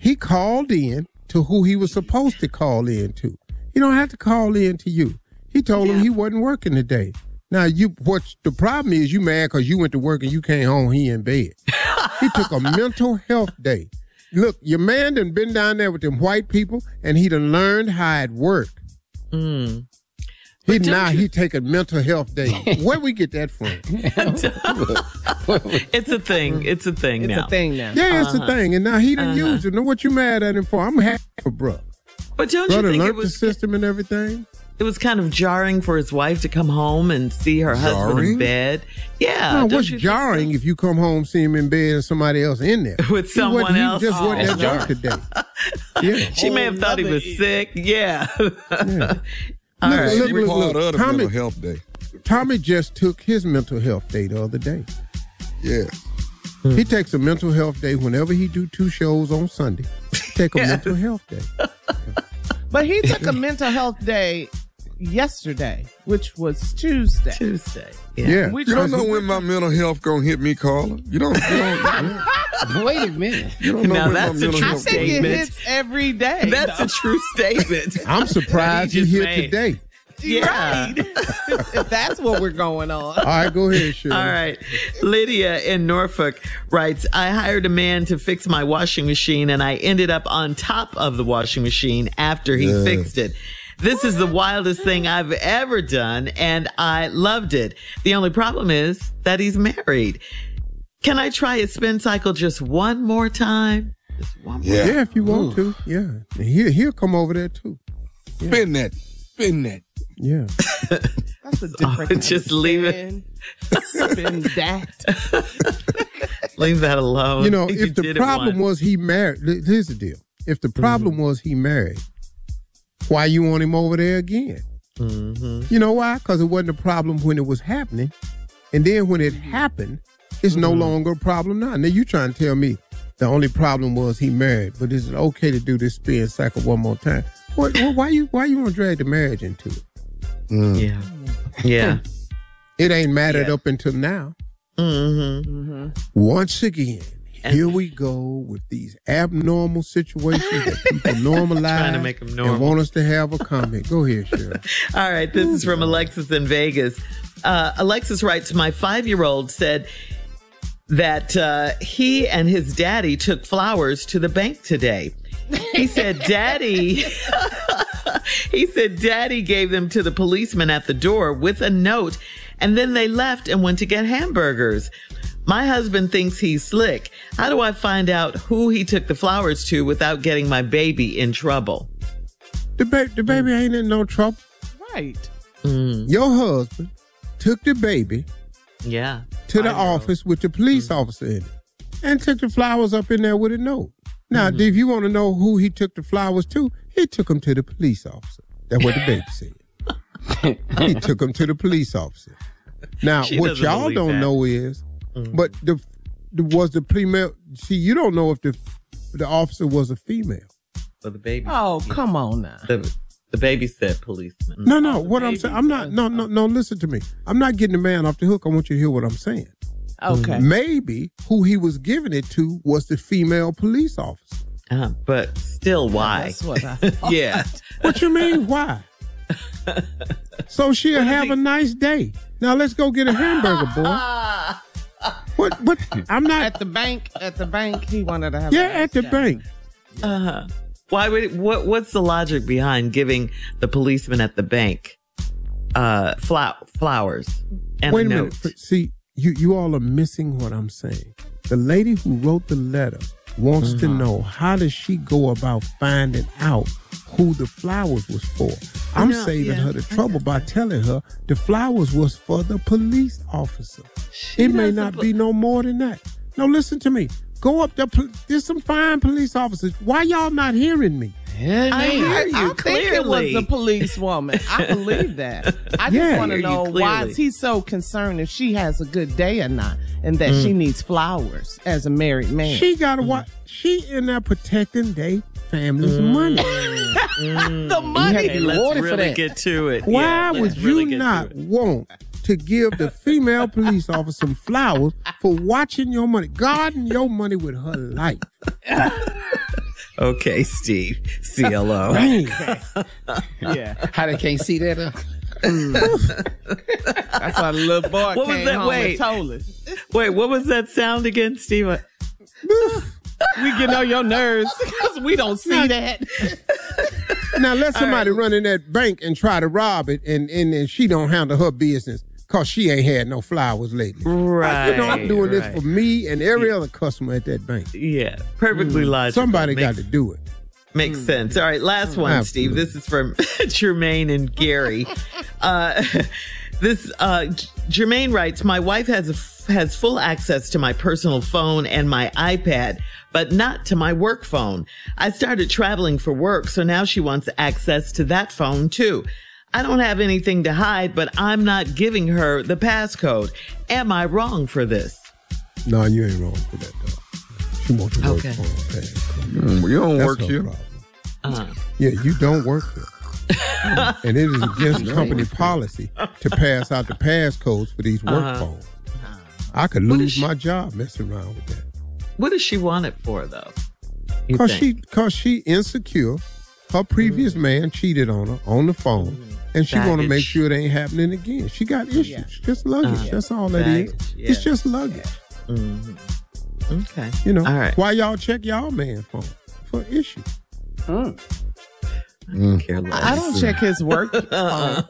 he called in to who he was supposed to call in to. He don't have to call in to you. He told him he wasn't working today. Now, the problem is you mad because you went to work and you came home, he in bed. He took a mental health day. Look, your man done been down there with them white people, and he done learned how it worked. Mm. He take a mental health day. Where we get that from? It's a thing. It's a thing now. It's a thing now. Yeah, it's a thing. And now he done used it. Know what you mad at him for? I'm happy for bruh. But don't you think it was the system and everything? It was kind of jarring for his wife to come home and see her husband in bed. Yeah. No, what's jarring if you come home, see him in bed and somebody else in there? With someone else? He just wasn't at work today. Yeah. She may have thought he was sick. Yeah. All right. Look, mental health day. Tommy just took his mental health day the other day. Yeah. He takes a mental health day whenever he do 2 shows on Sunday. Take a mental health day. But he took a mental health day yesterday, which was Tuesday. Yeah. You don't know when my mental health gonna hit me, Carla. You don't Wait a minute. You don't know now when that's my a mental true I health think statement. it hits every day. That's a true statement. I'm surprised you here today. Yeah. Right. If that's what we're going on. All right, go ahead, Shirley. All right. Lydia in Norfolk writes, I hired a man to fix my washing machine and I ended up on top of the washing machine after he fixed it. This is the wildest thing I've ever done and I loved it. The only problem is that he's married. Can I try a spin cycle just one more time? Just one more. Yeah, if you want to. Yeah. He'll come over there too. Yeah. Spin that. Yeah. That's a different just leave it. Spin that. Leave that alone. You know, if the problem was he married, here's the deal. If the problem was he married, why you want him over there again? Mm-hmm. You know why? Because it wasn't a problem when it was happening. And then when it happened, it's no longer a problem now. Now you trying to tell me the only problem was he married, but is it okay to do this spin cycle one more time? Why you want to drag the marriage into it? Yeah. It ain't mattered up until now. Once again, here we go with these abnormal situations that people normalize Trying to make them normal. and want us to have a comment. Go ahead, Shirley. All right. This is from Alexis in Vegas. Alexis writes, my 5-year-old said that he and his daddy took flowers to the bank today. He said, Daddy gave them to the policeman at the door with a note, and then they left and went to get hamburgers. My husband thinks he's slick. How do I find out who he took the flowers to without getting my baby in trouble? The baby ain't in no trouble. Right. Your husband took the baby to the office with the police officer in it and took the flowers up in there with a note. Now, if you want to know who he took the flowers to, he took them to the police officer. That's what the baby said. He took them to the police officer. Now, what y'all don't know is, but was the female, see, you don't know if the officer was a female. For the baby. Oh, come on now. The baby said policeman. No, what I'm saying, I'm not, no, listen to me. I'm not getting the man off the hook. I want you to hear what I'm saying. Okay. Maybe who he was giving it to was the female police officer. But still, why? That's what I thought. Yeah. What you mean, why? So she'll have a nice day. Now let's go get a hamburger, boy. What? I'm not At the bank, he wanted to have at the bank. Why would what's the logic behind giving the policeman at the bank flowers and Wait a a minute. note? See, you all are missing what I'm saying. The lady who wrote the letter wants to know, how does she go about finding out who the flowers was for? I'm saving her the trouble by telling her the flowers was for the police officer. It may not be no more than that. No, listen to me. Go up there. There's some fine police officers. Why y'all not hearing me? I hear you I think it was a policewoman. I believe that. I just want to know why is he so concerned if she has a good day or not, and that she needs flowers as a married man. She got to watch. She in there protecting their family's money. The money. Hey, let's really get to it. Why would you not want to give the female police officer some flowers for watching your money, guarding your money with her life? Okay, Steve. CLO. Yeah. How they can't see that? That's why the little boy what came was that? home and told us. Wait, what was that sound again, Steve? We get on your nerves because we don't see that. Now let somebody run in that bank and try to rob it, and she don't handle her business because she ain't had no flowers lately. Right. I'm doing this for me and every other customer at that bank. Yeah, perfectly logical. Somebody got to do it. Makes sense. All right, last one, Absolutely. Steve. This is from Jermaine and Gary. Jermaine writes, my wife has full access to my personal phone and my iPad, but not to my work phone. I started traveling for work, so now she wants access to that phone too. I don't have anything to hide, but I'm not giving her the passcode. Am I wrong for this? No, you ain't wrong for that, though. She wants to work phone passcode. You don't That's work her here. problem. Yeah, you don't work here. And it is against company policy to pass out the passcodes for these work phones. I could lose my job messing around with that. What does she want it for, though? Because she insecure. Her previous man cheated on her on the phone, and she want to make sure it ain't happening again. She got issues. Just luggage. That's all that is. Yeah. It's just luggage. Okay. You know, all right. why y'all check y'all man phone? For issues. I don't check his work phone.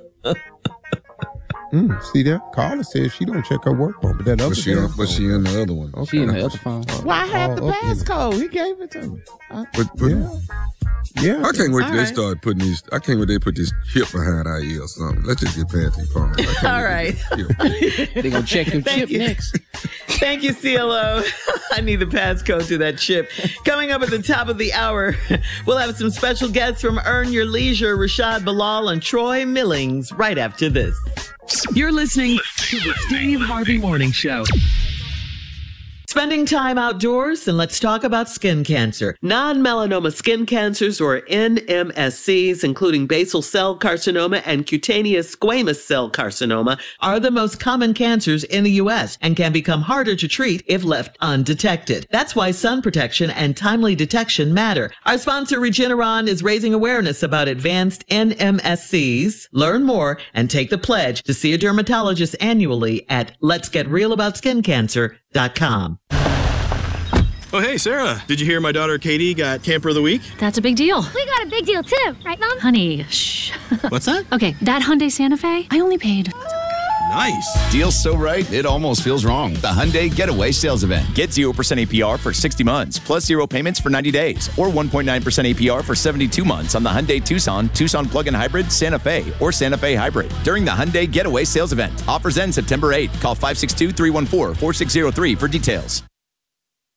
See that? Carla says she don't check her work phone, but that other But she in the other one. Okay. She in the other phone. Well, I have the passcode. He gave it to me. Yeah. I can't wait till they start putting these. I can't wait till they put this chip behind our ear or something. Let's just get past these phones. All right. They gonna check your chip next. Thank you, CLO. I need the passcode to that chip. Coming up at the top of the hour, we'll have some special guests from Earn Your Leisure, Rashad Bilal and Troy Millings, right after this. You're listening to the Steve Harvey Morning Show. Spending time outdoors, and let's talk about skin cancer. Non-melanoma skin cancers, or NMSCs, including basal cell carcinoma and cutaneous squamous cell carcinoma, are the most common cancers in the U.S. and can become harder to treat if left undetected. That's why sun protection and timely detection matter. Our sponsor, Regeneron, is raising awareness about advanced NMSCs. Learn more and take the pledge to see a dermatologist annually at letsgetrealaboutSkinCancer.com. Oh, hey, Sarah. Did you hear my daughter Katie got Camper of the Week? That's a big deal. We got a big deal too, right, Mom? Honey, shh. What's that? Okay, that Hyundai Santa Fe, I only paid. Nice. Deal's so right, it almost feels wrong. The Hyundai Getaway Sales Event. Get 0% APR for 60 months, plus 0 payments for 90 days, or 1.9% APR for 72 months on the Hyundai Tucson, Tucson Plug-in Hybrid, Santa Fe, or Santa Fe Hybrid. During the Hyundai Getaway Sales Event. Offers end September 8th. Call 562-314-4603 for details.